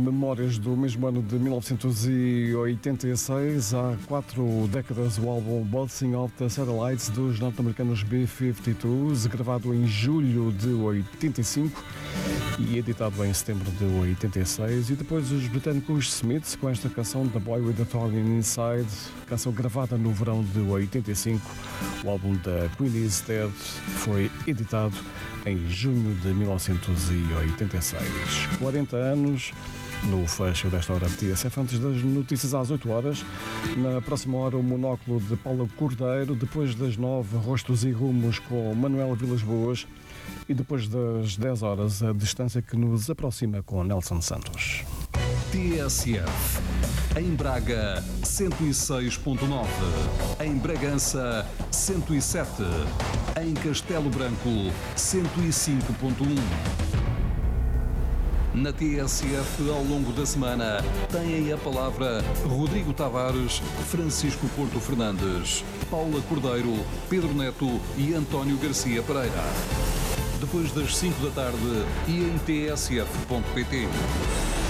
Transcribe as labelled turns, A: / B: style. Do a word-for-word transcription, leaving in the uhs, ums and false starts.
A: memórias do mesmo ano de mil novecentos e oitenta e seis, há quatro décadas, o álbum Bouncing Off the Satellites dos norte-americanos B cinquenta e dois, gravado em julho de oitenta e cinco e editado em setembro de oitenta e seis, e depois os britânicos Smiths com esta canção The Boy with the Thorn Inside, canção gravada no verão de oitenta e cinco. O álbum da Queen is Dead foi editado em junho de mil novecentos e oitenta e seis. quarenta anos no fecho desta hora de T S F. Antes das notícias às oito horas, na próxima hora o monóculo de Paula Cordeiro, depois das nove, Rostos e Rumos com Manuel Vilas Boas, e depois das dez horas, a distância que nos aproxima com Nelson Santos.
B: T S F. Em Braga, cento e seis ponto nove. Em Bragança, cento e sete. Em Castelo Branco, cento e cinco ponto um. Na T S F, ao longo da semana, têm a palavra Rodrigo Tavares, Francisco Porto Fernandes, Paula Cordeiro, Pedro Neto e António Garcia Pereira. Depois das cinco da tarde e em t s f ponto p t.